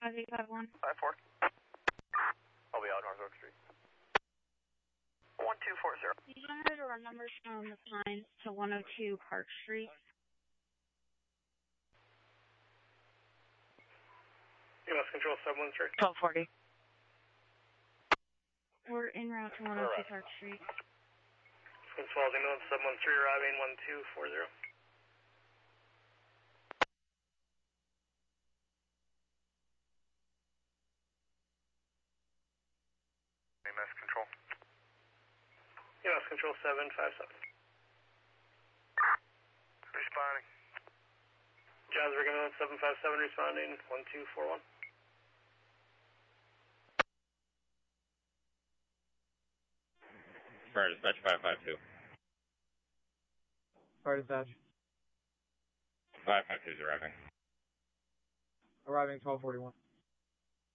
5851. 54. I'll be out North Oak Street. 1240. You want her to run numbers from the Pines to 102 Park Street? EMS Control 713. 1240. We're en route to 102 Park Street. Twin Falls Ambulance 713 arriving 1240. EMS Control. EMS Control 757. Responding. Johnsburg Ambulance 757 responding 1241. Fire Dispatch 552. Fire Dispatch. 552 is arriving. Arriving 1241.